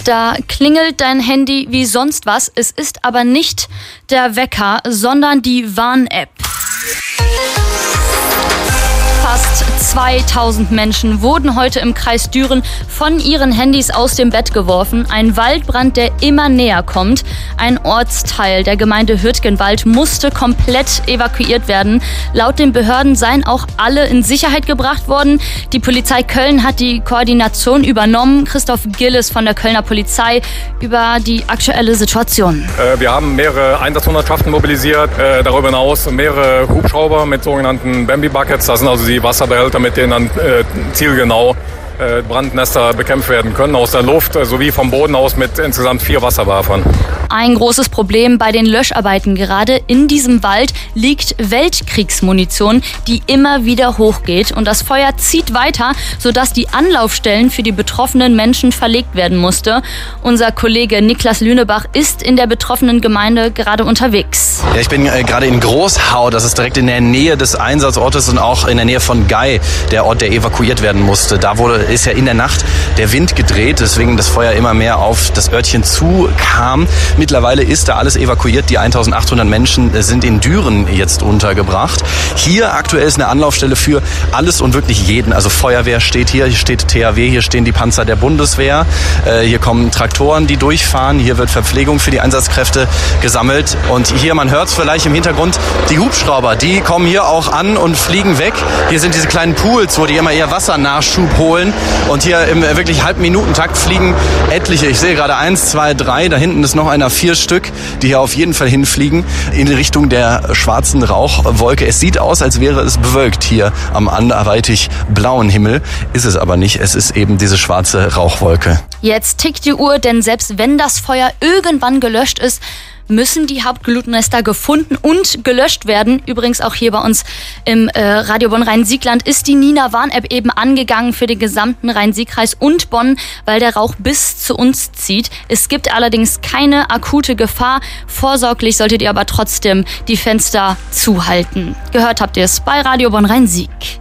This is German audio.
Da klingelt dein Handy wie sonst was. Es ist aber nicht der Wecker, sondern die Warn-App. Fast 2000 Menschen wurden heute im Kreis Düren von ihren Handys aus dem Bett geworfen. Ein Waldbrand, der immer näher kommt. Ein Ortsteil der Gemeinde Hürtgenwald musste komplett evakuiert werden. Laut den Behörden seien auch alle in Sicherheit gebracht worden. Die Polizei Köln hat die Koordination übernommen. Christoph Gilles von der Kölner Polizei über die aktuelle Situation. Wir haben mehrere Einsatzhundertschaften mobilisiert. Darüber hinaus mehrere Hubschrauber mit sogenannten Bambi Buckets. Das sind also die Wasserbehälter, mit denen dann zielgenau Brandnester bekämpft werden können, aus der Luft sowie vom Boden aus mit insgesamt 4 Wasserwerfern. Ein großes Problem bei den Löscharbeiten gerade in diesem Wald liegt Weltkriegsmunition, die immer wieder hochgeht. Und das Feuer zieht weiter, sodass die Anlaufstellen für die betroffenen Menschen verlegt werden musste. Unser Kollege Niklas Lünebach ist in der betroffenen Gemeinde gerade unterwegs. Ja, ich bin gerade in Großhau, das ist direkt in der Nähe des Einsatzortes und auch in der Nähe von Gei, der Ort, der evakuiert werden musste. Da ist ja in der Nacht der Wind gedreht, deswegen das Feuer immer mehr auf das Örtchen zukam. Mittlerweile ist da alles evakuiert. Die 1800 Menschen sind in Düren jetzt untergebracht. Hier aktuell ist eine Anlaufstelle für alles und wirklich jeden. Also Feuerwehr steht hier steht THW, hier stehen die Panzer der Bundeswehr. Hier kommen Traktoren, die durchfahren. Hier wird Verpflegung für die Einsatzkräfte gesammelt. Und hier, man hört es vielleicht im Hintergrund, die Hubschrauber, die kommen hier auch an und fliegen weg. Hier sind diese kleinen Pools, wo die immer ihr Wassernachschub holen. Und hier im wirklich Halbminutentakt fliegen etliche. Ich sehe gerade 1, 2, 3. Da hinten ist noch einer, 4 Stück, die hier auf jeden Fall hinfliegen in Richtung der schwarzen Rauchwolke. Es sieht aus, als wäre es bewölkt hier am anderweitig blauen Himmel. Ist es aber nicht. Es ist eben diese schwarze Rauchwolke. Jetzt tickt die Uhr, denn selbst wenn das Feuer irgendwann gelöscht ist, müssen die Hauptglutnester gefunden und gelöscht werden. Übrigens auch hier bei uns im Radio Bonn Rhein-Sieg-Land ist die Nina-Warn-App eben angegangen für den gesamten Rhein-Sieg-Kreis und Bonn, weil der Rauch bis zu uns zieht. Es gibt allerdings keine akute Gefahr. Vorsorglich solltet ihr aber trotzdem die Fenster zuhalten. Gehört habt ihr es bei Radio Bonn Rhein-Sieg.